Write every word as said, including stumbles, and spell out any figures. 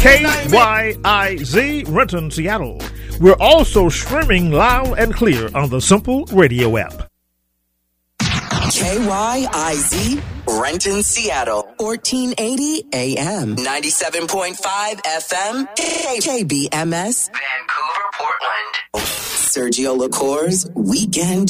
K Y I Z, Renton, Seattle. We're also streaming loud and clear on the Simple Radio app. K Y I Z, Renton, Seattle. fourteen eighty A M. ninety-seven point five F M. K B M S. Vancouver, Portland. Sergio LaCour's Weekend